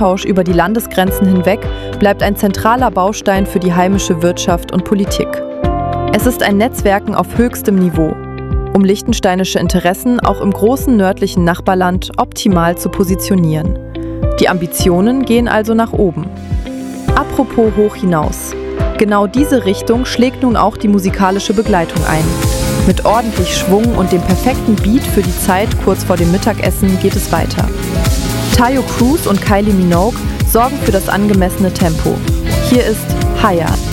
Austausch über die Landesgrenzen hinweg bleibt ein zentraler Baustein für die heimische Wirtschaft und Politik. Es ist ein Netzwerken auf höchstem Niveau, um liechtensteinische Interessen auch im großen nördlichen Nachbarland optimal zu positionieren. Die Ambitionen gehen also nach oben. Apropos hoch hinaus. Genau diese Richtung schlägt nun auch die musikalische Begleitung ein. Mit ordentlich Schwung und dem perfekten Beat für die Zeit kurz vor dem Mittagessen geht es weiter. Taio Cruz und Kylie Minogue sorgen für das angemessene Tempo. Hier ist Higher.